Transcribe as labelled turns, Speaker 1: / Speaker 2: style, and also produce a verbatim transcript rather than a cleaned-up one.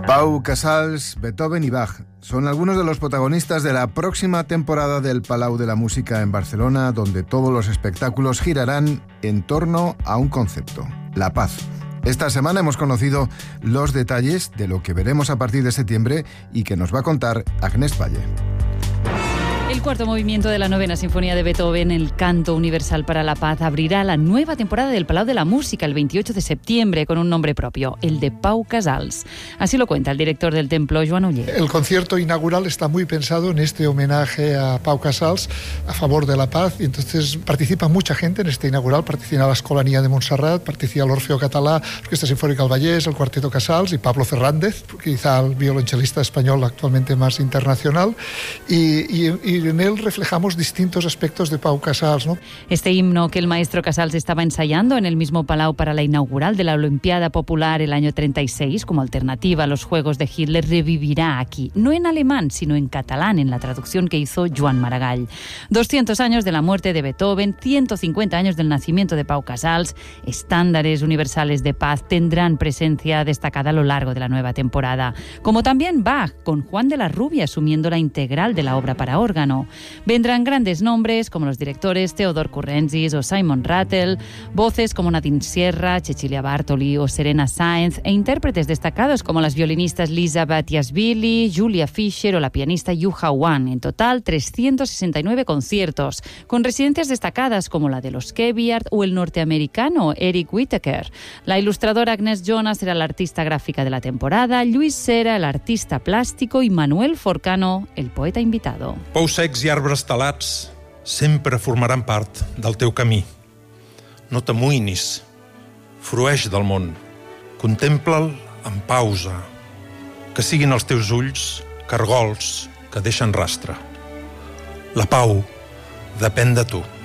Speaker 1: Pau Casals, Beethoven y Bach son algunos de los protagonistas de la próxima temporada del Palau de la Música en Barcelona, donde todos los espectáculos girarán en torno a un concepto: la paz. Esta semana hemos conocido los detalles de lo que veremos a partir de septiembre y que nos va a contar Agnès Valle.
Speaker 2: El cuarto movimiento de la novena sinfonía de Beethoven, el Canto Universal para la Paz, abrirá la nueva temporada del Palau de la Música el veintiocho de septiembre con un nombre propio, el de Pau Casals. Así lo cuenta el director del templo, Joan Oller.
Speaker 3: El concierto inaugural está muy pensado en este homenaje a Pau Casals a favor de la paz, y entonces participa mucha gente en este inaugural. Participa la Escolania de Montserrat, participa el Orfeo Català, Orquesta Sinfónica del Vallès, el Cuarteto Casals y Pablo Fernández, quizá el violonchelista español actualmente más internacional, y, y, y en él reflejamos distintos aspectos de Pau Casals, ¿no?
Speaker 2: Este himno que el maestro Casals estaba ensayando en el mismo Palau para la inaugural de la Olimpiada Popular el año treinta y seis, como alternativa a los Juegos de Hitler, revivirá aquí, no en alemán, sino en catalán, en la traducción que hizo Joan Maragall. doscientos años de la muerte de Beethoven, ciento cincuenta años del nacimiento de Pau Casals, estándares universales de paz tendrán presencia destacada a lo largo de la nueva temporada, como también Bach, con Juan de la Rubia asumiendo la integral de la obra para órgano. Vendrán grandes nombres como los directores Teodor Currentzis o Simon Rattle, voces como Nadine Sierra, Cecilia Bartoli o Serena Sáenz, e intérpretes destacados como las violinistas Lisa Batiashvili, Julia Fischer o la pianista Yuha Wan. En total, trescientos sesenta y nueve conciertos, con residencias destacadas como la de los Keviard o el norteamericano Eric Whittaker. La ilustradora Agnès Jonas será la artista gráfica de la temporada, Lluís Cera el artista plástico y Manuel Forcano el poeta invitado.
Speaker 4: Pous secs i arbres talats sempre formaran part del teu camí. No t'amoïnis, frueix del món, contempla'l en pausa, que siguin els teus ulls cargols que deixen rastre. La pau depèn de tu.